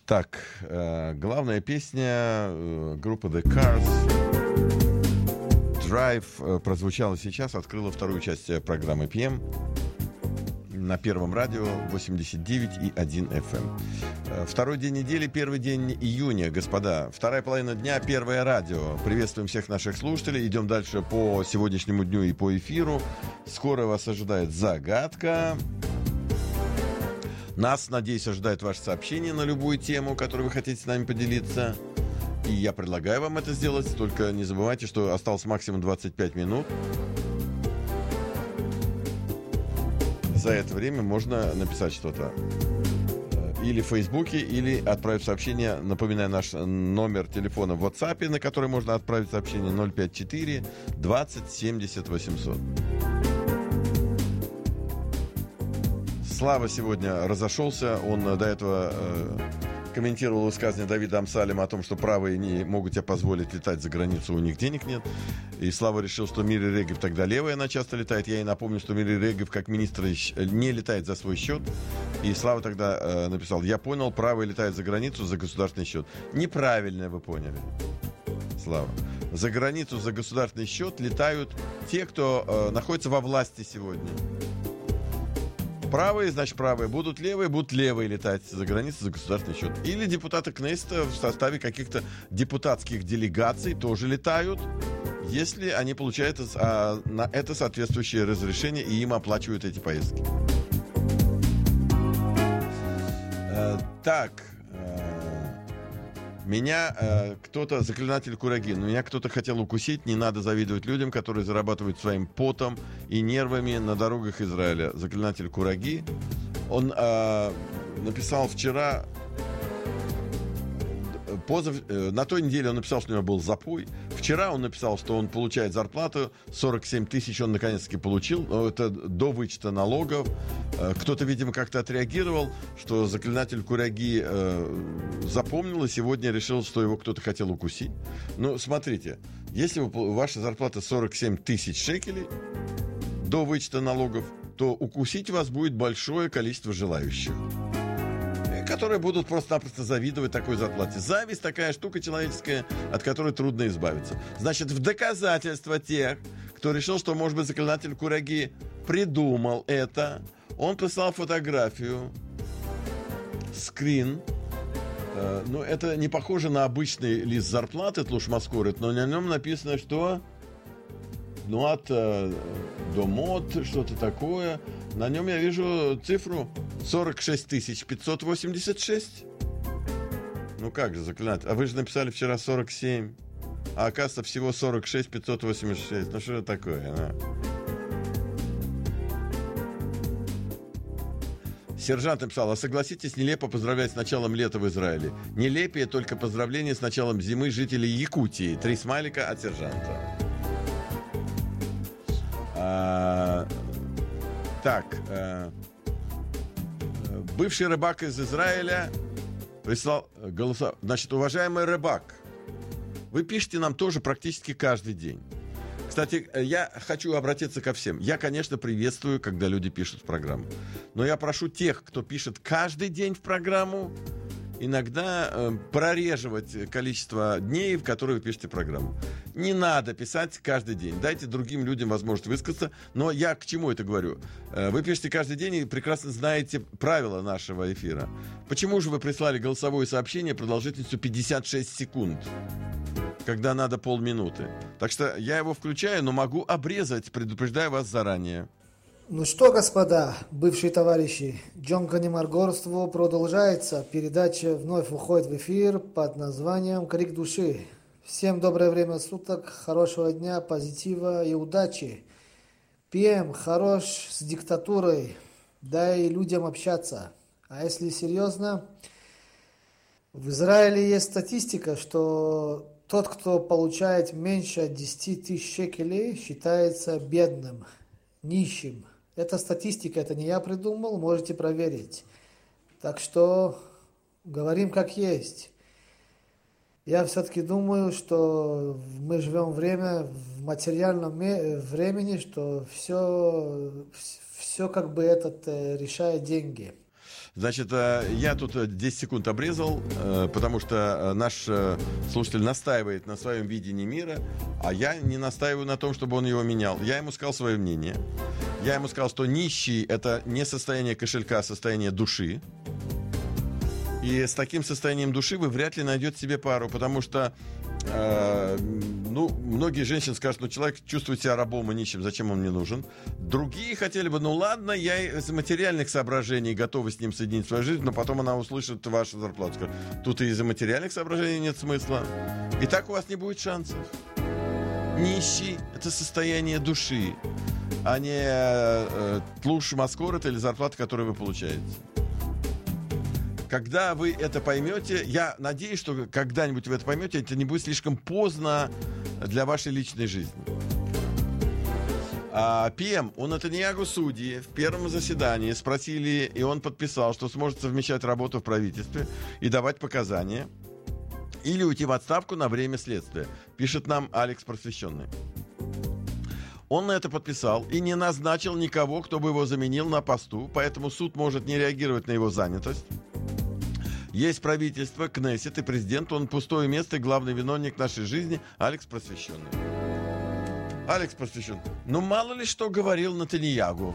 Так, главная песня группы The Cars Drive прозвучала сейчас, открыла вторую часть программы PM на Первом радио 89,1 FM. Второй день недели, первый день июня, господа. Вторая половина дня, Первое радио. Приветствуем всех наших слушателей. Идем дальше по сегодняшнему дню и по эфиру. Скоро вас ожидает загадка. Нас, надеюсь, ожидает ваше сообщение на любую тему, которую вы хотите с нами поделиться. И я предлагаю вам это сделать. Только не забывайте, что осталось максимум 25 минут. За это время можно написать что-то. Или в Фейсбуке, или отправить сообщение. Напоминаю, наш номер телефона в WhatsApp, на который можно отправить сообщение 054 20 70 800. Слава сегодня разошелся. Он до этого комментировал высказывание Давида Амсалема о том, что правые не могут себе позволить летать за границу, у них денег нет. И Слава решил, что Мири Регев тогда левая, она часто летает. Я ей напомню, что Мири Регев как министр не летает за свой счет. И Слава тогда написал: я понял, правые летают за границу за государственный счет. Неправильно вы поняли, Слава. За границу за государственный счет летают те, кто находится во власти сегодня. Правые, значит, правые. Будут левые летать за границу за государственный счет. Или депутаты Кнессета в составе каких-то депутатских делегаций тоже летают, если они получают на это соответствующее разрешение и им оплачивают эти поездки. Так. Меня кто-то, заклинатель Кураги, меня кто-то хотел укусить. Не надо завидовать людям, которые зарабатывают своим потом и нервами на дорогах Израиля. Заклинатель Кураги. Он написал вчера, на той неделе он написал, что у него был запой. Вчера он написал, что он получает зарплату 47 тысяч, он наконец-таки получил. Это до вычета налогов. Кто-то, видимо, как-то отреагировал, что заклинатель Кураги запомнил и сегодня решил, что его кто-то хотел укусить. Ну, смотрите, если ваша зарплата 47 тысяч шекелей до вычета налогов, то укусить вас будет большое количество желающих, которые будут просто-напросто завидовать такой зарплате. Зависть такая штука человеческая, от которой трудно избавиться. Значит, в доказательство тех, кто решил, что, может быть, заклинатель Кураги придумал это, он прислал фотографию, скрин. Ну, это не похоже на обычный лист зарплаты, тлуш-маскорет, но на нем написано, что от домот, что-то такое. На нем я вижу цифру 46 586. Ну как же, заклинатель? А вы же написали вчера 47. А оказывается, всего 46 586. Ну что это такое? Сержант написал: а согласитесь, нелепо поздравлять с началом лета в Израиле. Нелепее только поздравление с началом зимы жителей Якутии. 3 смайлика от сержанта. Бывший рыбак из Израиля прислал голоса. Значит, уважаемый рыбак, вы пишете нам тоже практически каждый день. Кстати, я хочу обратиться ко всем. Я, конечно, приветствую, когда люди пишут в программу. Но я прошу тех, кто пишет каждый день в программу, иногда прореживать количество дней, в которые вы пишете программу. Не надо писать каждый день. Дайте другим людям возможность высказаться. Но я к чему это говорю? Вы пишете каждый день и прекрасно знаете правила нашего эфира. Почему же вы прислали голосовое сообщение продолжительностью 56 секунд, когда надо полминуты? Так что я его включаю, но могу обрезать, предупреждаю вас заранее. Ну что, господа, бывшие товарищи, Джонка Немаргорство продолжается. Передача вновь уходит в эфир под названием «Крик души». Всем доброе время суток, хорошего дня, позитива и удачи. ПМ хорош с диктатурой, дай людям общаться. А если серьезно, в Израиле есть статистика, что тот, кто получает меньше 10 тысяч шекелей, считается бедным, нищим. Это статистика, это не я придумал, можете проверить. Так что говорим как есть. Я все-таки думаю, что мы живем в материальном времени, что все как бы решает деньги. Значит, я тут 10 секунд обрезал, потому что наш слушатель настаивает на своем видении мира, а я не настаиваю на том, чтобы он его менял. Я ему сказал свое мнение. Я ему сказал, что нищий — это не состояние кошелька, а состояние души. И с таким состоянием души вы вряд ли найдете себе пару, потому что многие женщины скажут, человек чувствует себя рабом и нищим, зачем он мне нужен? Другие хотели бы, ладно, я из материальных соображений готова с ним соединить свою жизнь, но потом она услышит вашу зарплату. Скажет, тут и из-за материальных соображений нет смысла. И так у вас не будет шансов. Нищий — это состояние души, а не тлуш маскорот или зарплата, которую вы получаете. Когда вы это поймете, я надеюсь, что когда-нибудь вы это поймете, это не будет слишком поздно для вашей личной жизни. ПМ у Нетаньяху судьи в первом заседании спросили, и он подписал, что сможет совмещать работу в правительстве и давать показания или уйти в отставку на время следствия, пишет нам Алекс Просвещенный. Он на это подписал и не назначил никого, кто бы его заменил на посту, поэтому суд может не реагировать на его занятость. Есть правительство, Кнессет и президент, он пустое место и главный виновник нашей жизни, Алекс Просвещенный. Алекс Просвещенный. Мало ли что говорил Нетаньяху.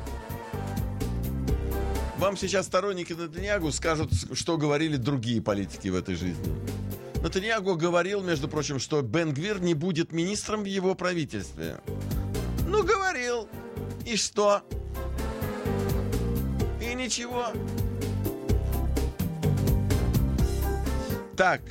Вам сейчас сторонники Нетаньяху скажут, что говорили другие политики в этой жизни. Нетаньяху говорил, между прочим, что Бен-Гвир не будет министром в его правительстве. Говорил. И что? И ничего. Так,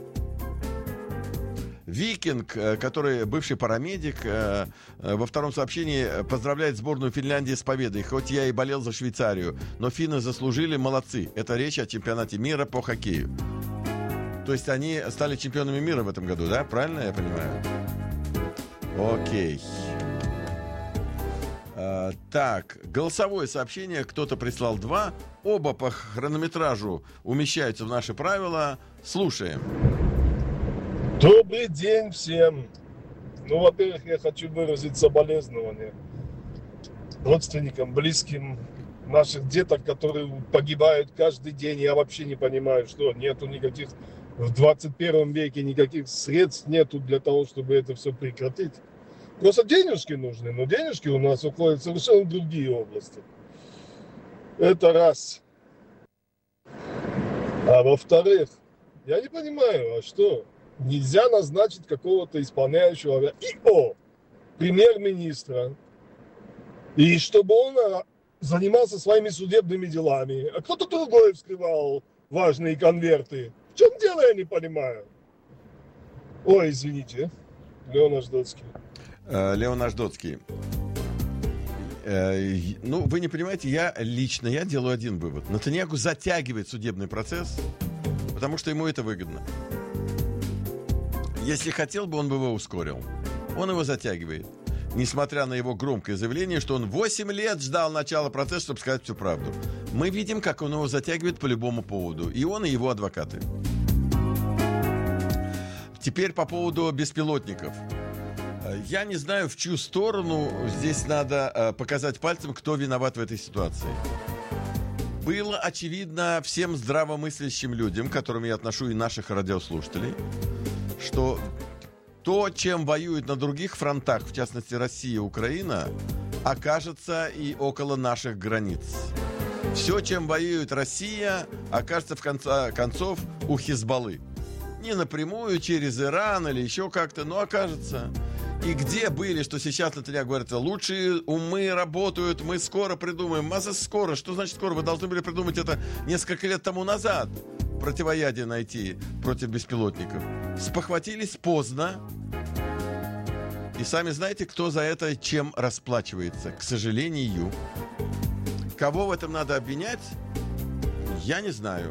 Викинг, который бывший парамедик, во втором сообщении поздравляет сборную Финляндии с победой. Хоть я и болел за Швейцарию, но финны заслужили, молодцы. Это речь о чемпионате мира по хоккею. То есть они стали чемпионами мира в этом году, да? Правильно я понимаю? Окей. Так, голосовое сообщение, кто-то прислал 2. Оба по хронометражу умещаются в наши правила. Слушаем. Добрый день всем. Во-первых, я хочу выразить соболезнования родственникам, близким наших деток, которые погибают каждый день. Я вообще не понимаю, что нету никаких в 21 веке, никаких средств нету для того, чтобы это все прекратить. Просто денежки нужны, но денежки у нас уходят в совершенно другие области. Это раз. А во-вторых, я не понимаю, а что? Нельзя назначить какого-то исполняющего ИО, премьер-министра, и чтобы он занимался своими судебными делами, а кто-то другой вскрывал важные конверты. В чем дело, я не понимаю. Ой, извините, Леон Аждотский. Леон Аждотский. Вы не понимаете, я делаю один вывод. Нетаньяху затягивает судебный процесс, потому что ему это выгодно. Если хотел бы, он бы его ускорил. Он его затягивает. Несмотря на его громкое заявление, что он 8 лет ждал начала процесса, чтобы сказать всю правду. Мы видим, как он его затягивает по любому поводу. И он, и его адвокаты. Теперь по поводу беспилотников. Я не знаю, в чью сторону здесь надо показать пальцем, кто виноват в этой ситуации. Было очевидно всем здравомыслящим людям, к которым я отношу и наших радиослушателей, что то, чем воюют на других фронтах, в частности Россия и Украина, окажется и около наших границ. Все, чем воюет Россия, окажется в конце концов у Хизбаллы. Не напрямую, через Иран или еще как-то, но окажется. И где были, что сейчас Нетаньяху говорит, лучшие умы работают, мы скоро придумаем. Скоро? Что значит скоро? Вы должны были придумать это несколько лет тому назад. Противоядие найти против беспилотников. Спохватились поздно. И сами знаете, кто за это чем расплачивается. К сожалению. Кого в этом надо обвинять? Я не знаю.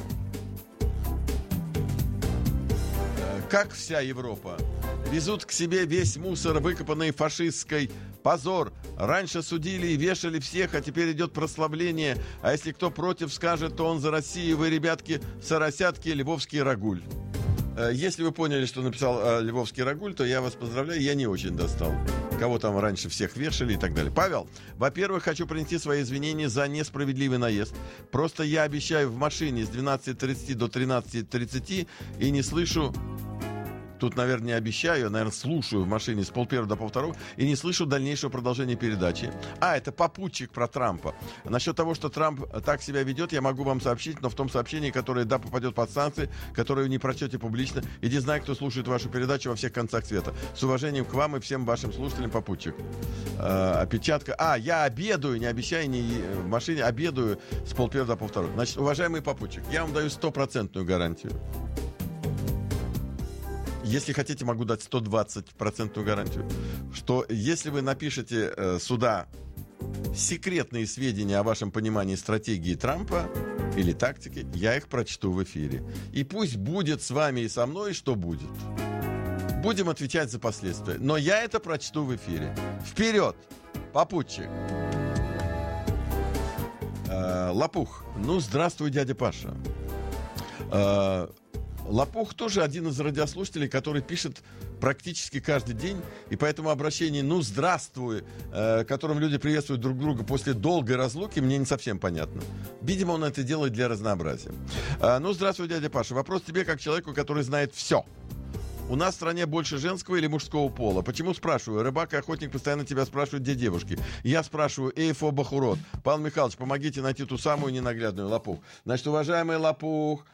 Как вся Европа? Везут к себе весь мусор, выкопанный фашистской. Позор. Раньше судили и вешали всех, а теперь идет прославление. А если кто против скажет, то он за Россию. Вы, ребятки, соросятки, львовский рагуль. Если вы поняли, что написал Львовский Рагуль, то я вас поздравляю, я не очень достал. Кого там раньше всех вешали и так далее. Павел, во-первых, хочу принести свои извинения за несправедливый наезд. Просто я обещаю в машине с 12:30 до 13:30 и не слышу... Тут, наверное, не обещаю, наверное, слушаю в машине с 1:30 до 1:30 и не слышу дальнейшего продолжения передачи. Это попутчик про Трампа. Насчет того, что Трамп так себя ведет, я могу вам сообщить, но в том сообщении, которое, да, попадет под санкции, которое вы не прочтете публично. Иди знай, кто слушает вашу передачу во всех концах света. С уважением к вам и всем вашим слушателям, попутчик. Опечатка. Я обедаю, не обещаю, не в машине, обедаю с 1:30 до 1:30. Значит, уважаемый попутчик, я вам даю 100% гарантию. Если хотите, могу дать 120% гарантию, что если вы напишете сюда секретные сведения о вашем понимании стратегии Трампа или тактики, я их прочту в эфире. И пусть будет с вами и со мной, что будет. Будем отвечать за последствия. Но я это прочту в эфире. Вперед, попутчик. Лопух. Здравствуй, дядя Паша. Лопух тоже один из радиослушателей, который пишет практически каждый день, и поэтому обращение «здравствуй», которым люди приветствуют друг друга после долгой разлуки, мне не совсем понятно. Видимо, он это делает для разнообразия. Здравствуй, дядя Паша. Вопрос тебе, как человеку, который знает все. У нас в стране больше женского или мужского пола? Почему спрашиваю? Рыбак и охотник постоянно тебя спрашивают, где девушки. Я спрашиваю, Эйфо Бахурот. Павел Михайлович, помогите найти ту самую ненаглядную Лопух. Значит, уважаемый Лопух,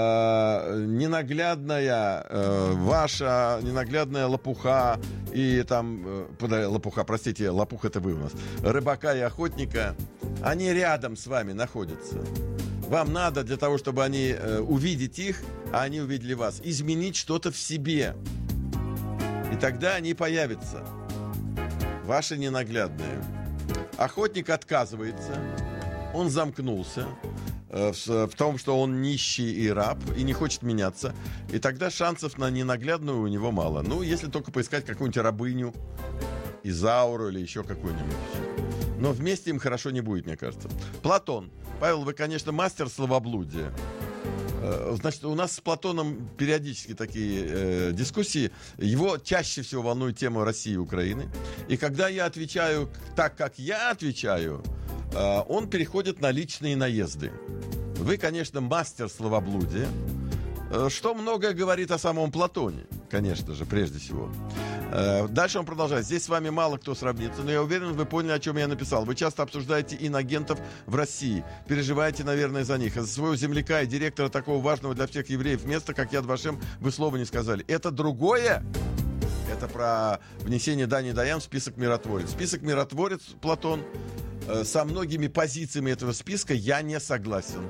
ненаглядная ваша ненаглядная лопуха и там лопуха, простите, лопух это вы у нас, рыбака и охотника, они рядом с вами находятся. Вам надо для того, чтобы они увидеть их, а они увидели вас, изменить что-то в себе, и тогда они появятся, ваши ненаглядные. Охотник отказывается, он замкнулся в том, что он нищий и раб, и не хочет меняться. И тогда шансов на ненаглядную у него мало. Если только поискать какую-нибудь рабыню, Изауру или еще какую-нибудь. Но вместе им хорошо не будет, мне кажется. Платон. Павел, вы, конечно, мастер словоблудия. Значит, у нас с Платоном периодически такие дискуссии. Его чаще всего волнует тема России и Украины. И когда я отвечаю так, как я отвечаю, он переходит на личные наезды. Вы, конечно, мастер словоблудия, что многое говорит о самом Платоне, конечно же, прежде всего. Дальше он продолжает. Здесь с вами мало кто сравнится, но я уверен, вы поняли, о чем я написал. Вы часто обсуждаете инагентов в России. Переживаете, наверное, за них. А за своего земляка и директора такого важного для всех евреев места, как Яд Вашем, вы слова не сказали. Это другое? Это про внесение Дани Даян в список миротворец. Список миротворец, Платон, со многими позициями этого списка я не согласен.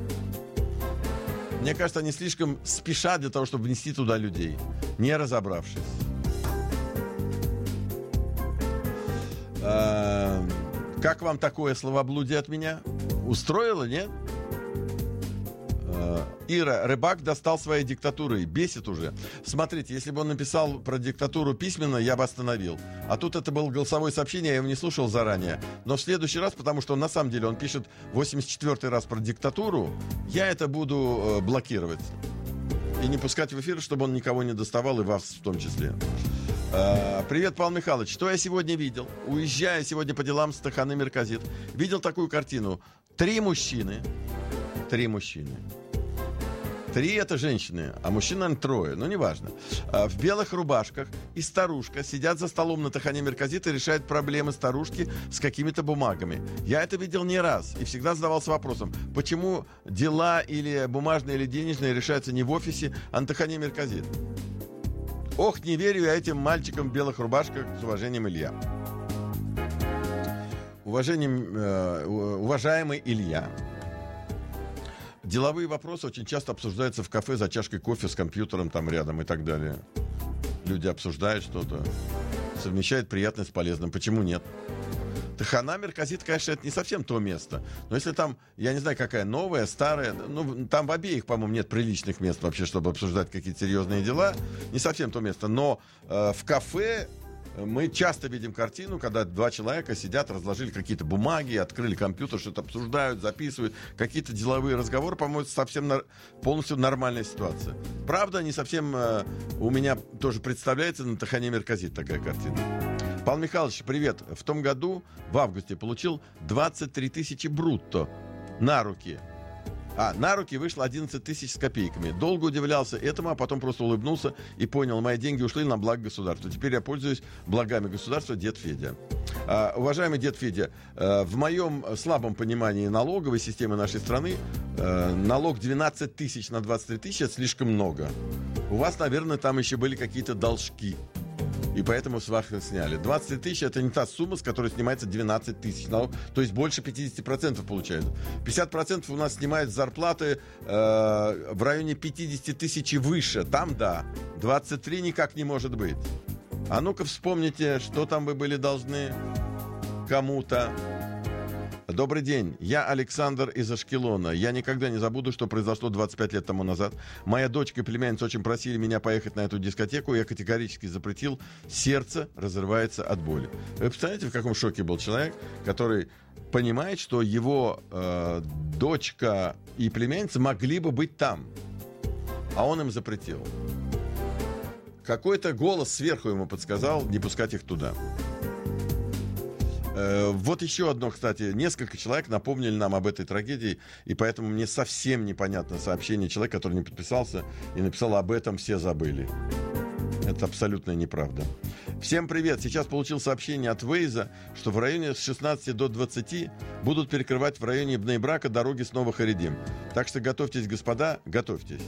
Мне кажется, они слишком спешат для того, чтобы внести туда людей, не разобравшись. Как вам такое словоблудие от меня? Устроило, нет? Ира, рыбак достал своей диктатурой. Бесит уже. Смотрите, если бы он написал про диктатуру письменно, я бы остановил. А тут это было голосовое сообщение, я его не слушал заранее. Но в следующий раз, потому что на самом деле он пишет 84-й раз про диктатуру, я это буду блокировать. И не пускать в эфир, чтобы он никого не доставал, и вас в том числе. Привет, Павел Михайлович. Что я сегодня видел? Уезжая сегодня по делам с Таханы Мерказит, видел такую картину. Три мужчины. 3 это женщины, а мужчин, наверное, 3, но неважно. В белых рубашках и старушка сидят за столом на Тахане Мерказит и решают проблемы старушки с какими-то бумагами. Я это видел не раз и всегда задавался вопросом, почему дела или бумажные, или денежные решаются не в офисе, а на Тахане Мерказит. Ох, не верю я этим мальчикам в белых рубашках. С уважением, Илья. Уважаемый Илья, деловые вопросы очень часто обсуждаются в кафе за чашкой кофе с компьютером там рядом и так далее. Люди обсуждают что-то, совмещают приятное с полезным. Почему нет? Тахана Мерказит, конечно, это не совсем то место. Но если там, я не знаю, какая новая, старая, там в обеих, по-моему, нет приличных мест вообще, чтобы обсуждать какие-то серьезные дела. Не совсем то место. Но в кафе Мы часто видим картину, когда два человека сидят, разложили какие-то бумаги, открыли компьютер, что-то обсуждают, записывают, какие-то деловые разговоры, по-моему, совсем полностью нормальная ситуация. Правда, не совсем у меня тоже представляется на Тахане Мерказит такая картина. Павел Михайлович, привет. В том году, в августе, получил 23 тысячи брутто на руки. На руки вышло 11 тысяч с копейками. Долго удивлялся этому, а потом просто улыбнулся и понял, мои деньги ушли на благо государства. Теперь я пользуюсь благами государства, дед Федя. Уважаемый дед Федя, в моем слабом понимании налоговой системы нашей страны налог 12 тысяч на 23 тысячи — это слишком много. У вас, наверное, там еще были какие-то должки. И поэтому с вас сняли. 23 тысячи — это не та сумма, с которой снимается 12 тысяч. То есть больше 50% получается. 50% у нас снимают с зарплаты в районе 50 тысяч и выше. Там да. 23 никак не может быть. А ну-ка вспомните, что там вы были должны кому-то. Добрый день, я Александр из Ашкелона. Я никогда не забуду, что произошло 25 лет тому назад. Моя дочка и племянница очень просили меня поехать на эту дискотеку. Я категорически запретил. Сердце разрывается от боли. Вы представляете, в каком шоке был человек, который понимает, что его дочка и племянница могли бы быть там, а он им запретил. Какой-то голос сверху ему подсказал не пускать их туда. Вот еще одно, кстати, несколько человек напомнили нам об этой трагедии, и поэтому мне совсем непонятно сообщение человека, который не подписался и написал: об этом все забыли. Это абсолютная неправда. Всем привет. Сейчас получил сообщение от Вейза, что в районе с 16 до 20 будут перекрывать в районе Бней-Брака дороги с Новых Харидим. Так что готовьтесь, господа, готовьтесь.